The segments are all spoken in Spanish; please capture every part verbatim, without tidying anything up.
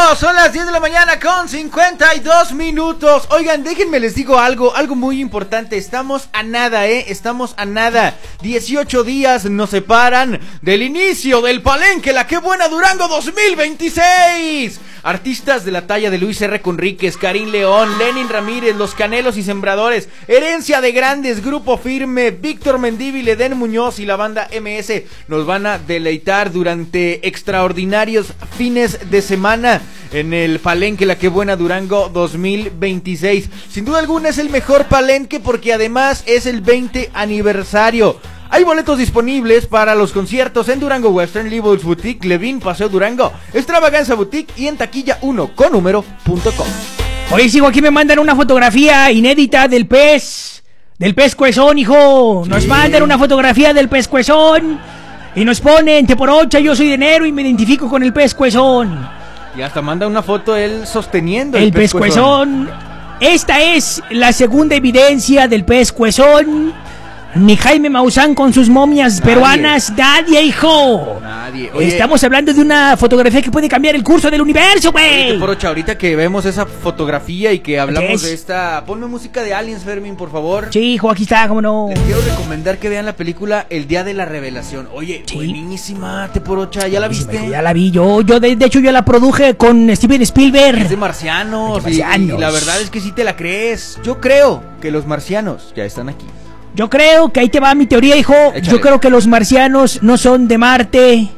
Son las diez de la mañana con cincuenta y dos minutos. Oigan, déjenme les digo algo, algo muy importante. Estamos a nada, eh, estamos a nada. dieciocho días nos separan del inicio del Palenque La Qué Buena Durango dos mil veintiséis. Artistas de la talla de Luis R. Conríquez, Karim León, Lenin Ramírez, Los Canelos y Sembradores, Herencia de Grandes, Grupo Firme, Víctor Mendívil, Edén Muñoz y la banda M S nos van a deleitar durante extraordinarios fines de semana en el Palenque La Qué Buena Durango dos mil veintiséis. Sin duda alguna es el mejor palenque porque además es el veinte aniversario. Hay boletos disponibles para los conciertos en Durango Western, Levi's Boutique, Levin, Paseo Durango, Extravaganza Boutique y en taquilla uno con número punto com. Oye, sigo aquí, me mandan una fotografía inédita del pez, del pez cuezón, hijo. Nos sí. mandan una fotografía del pez cuezón y nos ponen, te por ocha, yo soy de enero y me identifico con el pez cuezón. Y hasta manda una foto él sosteniendo el, el pez cuezón. Esta es la segunda evidencia del pez cuezón. Ni Jaime Maussan con sus momias nadie. peruanas, nadie, hijo. Nadie. Oye, estamos hablando de una fotografía que puede cambiar el curso del universo, güey. Por ocho, ahorita que vemos esa fotografía y que hablamos de esta, ponme música de Aliens, Fermín, por favor. Sí, hijo, aquí está, cómo no. Les quiero recomendar que vean la película El Día de la Revelación. Oye, sí. buenísima, te por ocho, ¿ya la viste? Hijo, ya la vi, yo, yo de, de hecho yo la produje con Steven Spielberg. Es de marcianos, de marcianos. Y, y la verdad es que sí te la crees. Yo creo que los marcianos ya están aquí. Yo creo que ahí te va mi teoría, hijo. Échale. Yo creo que los marcianos no son de Marte,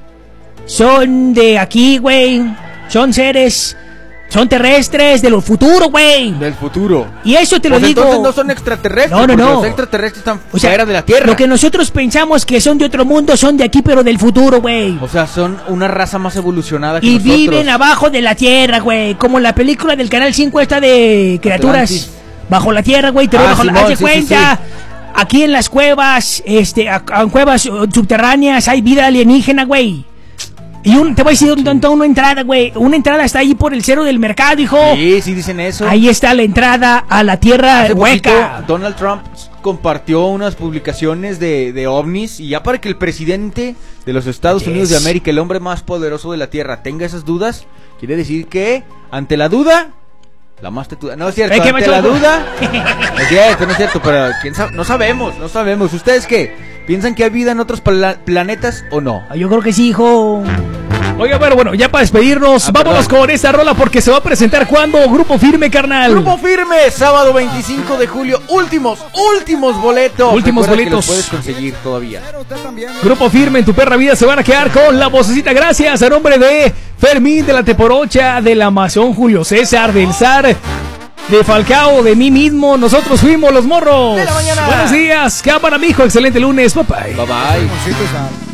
son de aquí, güey. Son seres, son terrestres del futuro, güey. Del futuro. Y eso te pues lo digo. Entonces no son extraterrestres. No, no, no. Los extraterrestres están o sea, fuera de la Tierra. Lo que nosotros pensamos que son de otro mundo son de aquí, pero del futuro, güey. O sea, son una raza más evolucionada que y nosotros. Y viven abajo de la Tierra, güey. Como la película del Canal cinco esta de criaturas Atlantis. Bajo la Tierra, güey. Te ah, bajo Simón, la... Haz de sí, cuenta. Sí, sí. Aquí en las cuevas, este, en cuevas subterráneas hay vida alienígena, güey. Y un, te voy a decir dónde una entrada, güey. Una entrada está ahí por el cero del mercado, hijo. Sí, sí dicen eso. Ahí está la entrada a la tierra Hace hueca. Poquito, Donald Trump compartió unas publicaciones de, de ovnis. Y ya para que el presidente de los Estados yes. Unidos de América, el hombre más poderoso de la Tierra, tenga esas dudas, quiere decir que ante la duda... La más tetuda. No es cierto, ante me la duda. No es cierto, no es cierto, pero quién sabe, no sabemos, no sabemos. ¿Ustedes qué? ¿Piensan que hay vida en otros pla- planetas o no? Yo creo que sí, hijo. Oiga, bueno, bueno, ya para despedirnos, ah, vámonos perdón. con esta rola porque se va a presentar cuando Grupo Firme, carnal. Grupo Firme, sábado veinticinco de julio, últimos, últimos boletos. Últimos Recuerda boletos. Que los puedes conseguir todavía. Grupo Firme, en tu perra vida se van a quedar con la vocecita. Gracias a nombre de Fermín, de la Teporocha, del Amazon, Julio César, del Zar, de Falcao, de mí mismo. Nosotros fuimos los morros. De la mañana. Buenos días, cámara, mijo. Excelente lunes. Bye bye. Bye bye.